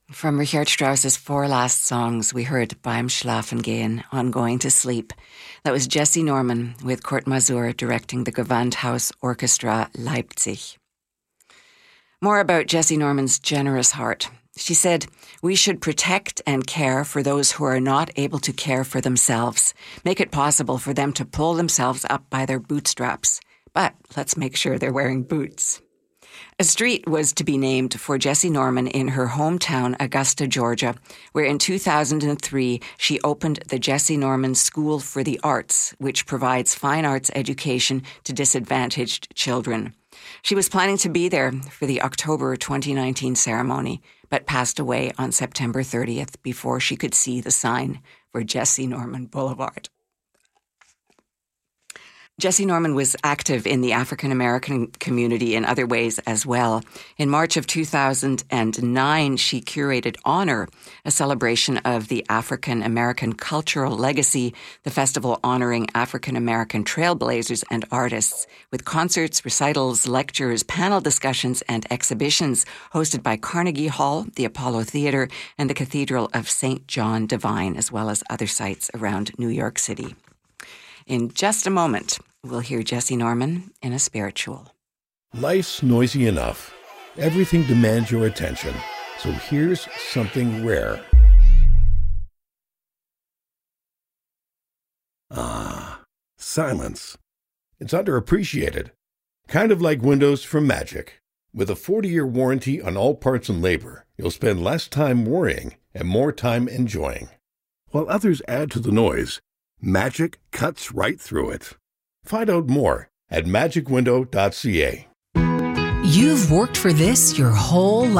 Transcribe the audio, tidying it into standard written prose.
From Richard Strauss's four last songs, we heard Beim Schlafen gehen, On Going to Sleep. That was Jessye Norman with Kurt Masur directing the Gewandhaus Orchestra Leipzig. More about Jessye Norman's generous heart. She said, "We should protect and care for those who are not able to care for themselves. Make it possible for them to pull themselves up by their bootstraps. But let's make sure they're wearing boots." A street was to be named for Jessye Norman in her hometown, Augusta, Georgia, where in 2003 she opened the Jessye Norman School for the Arts, which provides fine arts education to disadvantaged children. She was planning to be there for the October 2019 ceremony, but passed away on September 30th before she could see the sign for Jessye Norman Boulevard. Jessye Norman was active in the African-American community in other ways as well. In March of 2009, she curated Honor, a celebration of the African-American cultural legacy, the festival honoring African-American trailblazers and artists, with concerts, recitals, lectures, panel discussions, and exhibitions hosted by Carnegie Hall, the Apollo Theater, and the Cathedral of St. John Divine, as well as other sites around New York City. In just a moment, we'll hear Jessye Norman in a spiritual. Life's noisy enough. Everything demands your attention. So here's something rare. Silence. It's underappreciated. Kind of like windows from Magic. With a 40-year warranty on all parts and labor, you'll spend less time worrying and more time enjoying. While others add to the noise, Magic cuts right through it. Find out more at magicwindow.ca. You've worked for this your whole life.